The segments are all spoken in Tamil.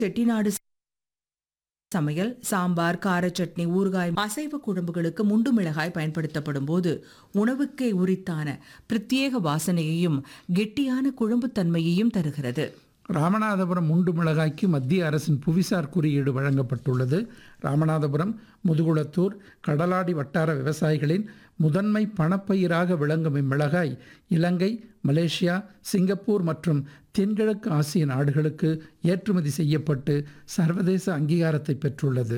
செட்டிநாடு சமையல், சாம்பார், கார சட்னி, ஊறுகாய், அசைவ குழம்புகளுக்கு முண்டு மிளகாய் பயன்படுத்தப்படும் போது உணவுக்கே உரித்தான பிரத்யேக வாசனையையும் கெட்டியான குழம்புத்தன்மையையும் தருகிறது. ராமநாதபுரம் முண்டு மிளகாய்க்கு மத்திய அரசின் புவிசார் குறியீடு வழங்கப்பட்டுள்ளது. ராமநாதபுரம், முதுகுளத்தூர், கடலாடி வட்டார விவசாயிகளின் முதன்மை பணப்பயிராக விளங்கும் இம்மிளகாய் இலங்கை, மலேசியா, சிங்கப்பூர் மற்றும் தென்கிழக்கு ஆசிய நாடுகளுக்கு ஏற்றுமதி செய்யப்பட்டு சர்வதேச அங்கீகாரத்தை பெற்றுள்ளது.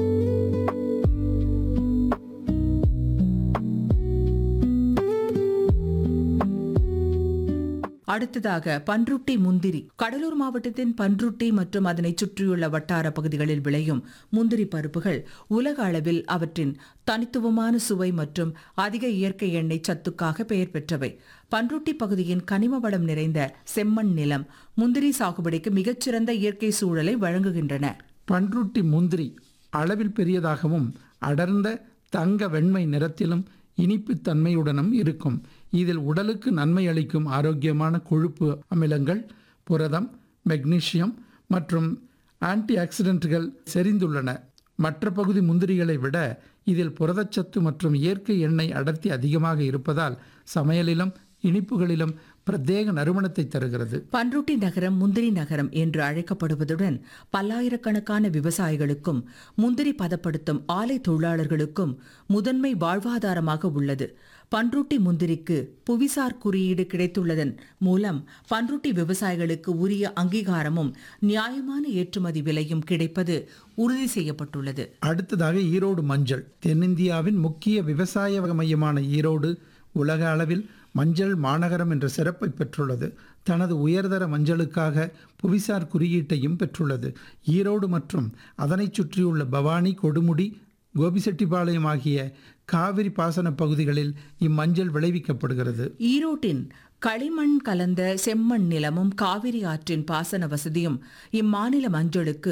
அடுத்ததாக பன்ருட்டி முந்திரி. கடலூர் மாவட்டத்தின் பன்ருட்டி மற்றும் அதனை சுற்றியுள்ள வட்டார பகுதிகளில் விளையும் முந்திரி பருப்புகள் உலக அளவில் அவற்றின் தனித்துவமான சுவை மற்றும் அதிக இயற்கை எண்ணெய் சத்துக்காக பெயர் பெற்றவை. பன்ருட்டி பகுதியின் கனிம வளம் நிறைந்த செம்மண் நிலம் முந்திரி சாகுபடிக்கு மிகச்சிறந்த இயற்கை சூழலை வழங்குகின்றன. பன்ருட்டி முந்திரி அளவில் பெரியதாகவும் அடர்ந்த தங்க வெண்மை நிறத்திலும் இனிப்பு தன்மையுடனும் இருக்கும். இதில் உடலுக்கு நன்மை அளிக்கும் ஆரோக்கியமான கொழுப்பு அமிலங்கள், புரதம், மெக்னீசியம் மற்றும் ஆன்டி ஆக்சிடென்ட்கள் செறிந்துள்ளன. மற்ற பகுதி முந்திரிகளை விட இதில் புரதச்சத்து மற்றும் இயற்கை எண்ணெய் அடர்த்தி அதிகமாக இருப்பதால் சமையலிலும் இனிப்புகளிலும் பிரத்யேக நறுமணத்தை தருகிறது. பன்ருட்டி நகரம் முந்திரி நகரம் என்று அழைக்கப்படுவதுடன் பல்லாயிரக்கணக்கான விவசாயிகளுக்கும் முந்திரி பதப்படுத்தும் ஆலை தொழிலாளர்களுக்கும் முதன்மை வாழ்வாதாரமாக உள்ளது. பன்ருட்டி முந்திரிக்கு புவிசார் குறியீடு கிடைத்துள்ளதன் மூலம் பன்ருட்டி விவசாயிகளுக்கு உரிய அங்கீகாரமும் நியாயமான ஏற்றுமதி விலையும் கிடைப்பது உறுதி செய்யப்பட்டுள்ளது. அடுத்ததாக ஈரோடு மஞ்சள். தென்னிந்தியாவின் முக்கிய விவசாய மையமான ஈரோடு உலக அளவில் மஞ்சள் மாநகரம் என்ற சிறப்பை பெற்றுள்ளது. தனது உயர்தர மஞ்சளுக்காக புவிசார் குறியீட்டையும் பெற்றுள்ளது. ஈரோடு மற்றும் அதனை சுற்றியுள்ள பவானி, கொடுமுடி, கோபிசெட்டிப்பாளையம் ஆகிய காவிரி பாசன பகுதிகளில் இம்மஞ்சள் விளைவிக்கப்படுகிறது. ஈரோட்டின் களிமண் கலந்த செம்மண் நிலமும் காவிரி ஆற்றின் பாசன வசதியும் இம்மாநில மஞ்சளுக்கு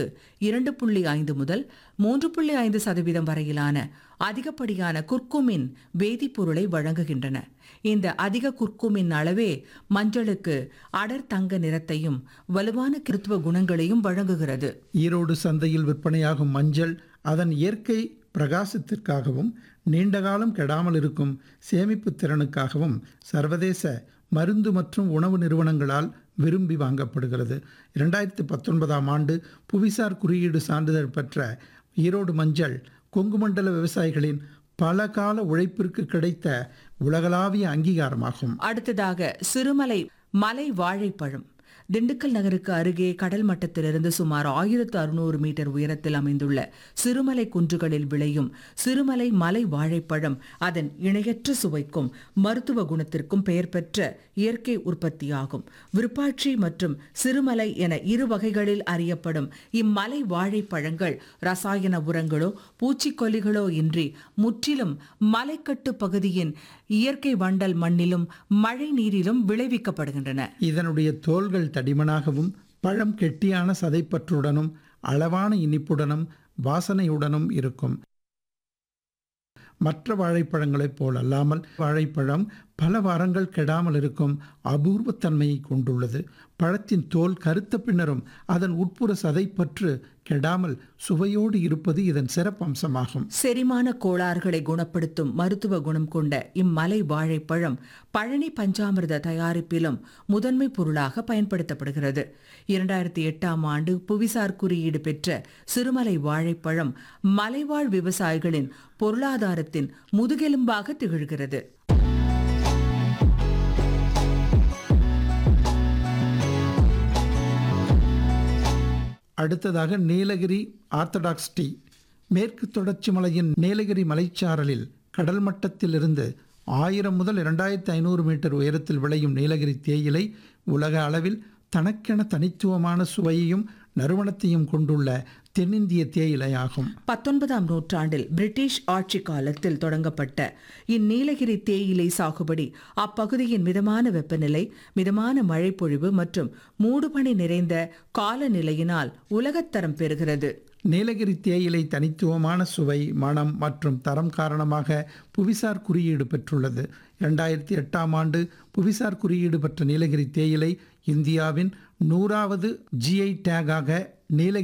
2.5 முதல் 3.5% வரையிலான அதிகப்படியான குர்குமின் வேதிப்பொருளை வழங்குகின்றன. இந்த அதிக குர்குமின் அளவே மஞ்சளுக்கு அடர் தங்க நிறத்தையும் வலுவான கிருத்துவ குணங்களையும் வழங்குகிறது. ஈரோடு சந்தையில் விற்பனையாகும் மஞ்சள் அதன் இயற்கை பிரகாசத்திற்காகவும் நீண்டகாலம் கெடாமல் இருக்கும் சேமிப்பு திறனுக்காகவும் சர்வதேச மருந்து மற்றும் உணவு நிறுவனங்களால் விரும்பி வாங்கப்படுகிறது. 2019ஆம் ஆண்டு புவிசார் குறியீடு சான்றிதழ் பெற்ற ஈரோடு மஞ்சள் கொங்கு மண்டல விவசாயிகளின் பல கால உழைப்பிற்கு கிடைத்த உலகளாவிய அங்கீகாரமாகும். அடுத்ததாக சிறுமலை மலை வாழைப்பழம். திண்டுக்கல் நகருக்கு அருகே கடல் மட்டத்திலிருந்து சுமார் 1600 மீட்டர் உயரத்தில் அமைந்துள்ள சிறுமலை குன்றுகளில் விளையும் சிறுமலை மலை வாழைப்பழம் அதன் இணையற்ற சுவைக்கும் மருத்துவ குணத்திற்கும் பெயர் பெற்ற இயற்கை உற்பத்தியாகும். விருப்பாட்சி மற்றும் சிறுமலை என இரு வகைகளில் அறியப்படும் இம்மலை வாழைப்பழங்கள் ரசாயன உரங்களோ பூச்சிக்கொல்லிகளோ இன்றி முற்றிலும் மலைக்கட்டு பகுதியின் இயற்கை வண்டல் மண்ணிலும் மழை நீரிலும் விளைவிக்கப்படுகின்றன. இதனுடைய தோல்கள் தடிமனாகவும் பழம் கெட்டியான சதைப்பற்றுடனும் அளவான இனிப்புடனும் வாசனையுடனும் இருக்கும். மற்ற வாழைப்பழங்களைப் போல் அல்லாமல் வாழைப்பழம் பல வாரங்கள் கெடாமல் இருக்கும் அபூர்வத்தன்மையை கொண்டுள்ளது. பழத்தின் தோல் கருத்த பின்னரும் அதன் உட்புற சதைப்பற்று கெடாமல் சுவையோடு இருப்பது இதன் சிறப்பம்சமாகும். செரிமான கோளாறுகளை குணப்படுத்தும் மருத்துவ குணம் கொண்ட இம்மலை வாழைப்பழம் பழனி பஞ்சாமிர்த தயாரிப்பிலும் முதன்மை பொருளாக பயன்படுத்தப்படுகிறது. 2008ஆம் ஆண்டு புவிசார் குறியீடு பெற்ற சிறுமலை வாழைப்பழம் மலைவாழ் விவசாயிகளின் பொருளாதாரத்தின் முதுகெலும்பாக திகழ்கிறது. அடுத்ததாக நீலகிரி ஆர்த்தடாக்ஸ் டீ. மேற்கு தொடர்ச்சி மலையின் நீலகிரி மலைச்சாரலில் கடல் மட்டத்திலிருந்து 1000 முதல் 2500 மீட்டர் உயரத்தில் விளையும் நீலகிரி தேயிலை உலக அளவில் தனக்கென தனித்துவமான சுவையையும் நறுமணத்தையும் கொண்டுள்ள தென்னிந்திய தேயிலையாகும். 19ஆம் நூற்றாண்டில் பிரிட்டிஷ் ஆட்சி காலத்தில் தொடங்கப்பட்ட இந்நீலகிரி தேயிலை சாகுபடி அப்பகுதியின் மிதமான வெப்பநிலை, மிதமான மழைப்பொழிவு மற்றும் மூடுபனி நிறைந்த காலநிலையினால் உலகத்தரம் பெறுகிறது. நீலகிரி தேயிலை தனித்துவமான சுவை, மணம் மற்றும் தரம் காரணமாக புவிசார் குறியீடு பெற்றுள்ளது. 2008ஆம் ஆண்டு புவிசார் குறியீடு பெற்ற நீலகிரி தேயிலை இந்தியாவின் 100வது ஜிஐ டேகாக நீலகிரி